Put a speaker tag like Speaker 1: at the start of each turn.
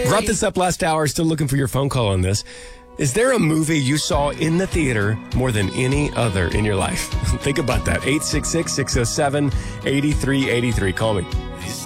Speaker 1: Brought this up last hour. Still looking for your phone call on this. Is there a movie you saw in the theater more than any other in your life? Think about that. 866-607-8383. Call me.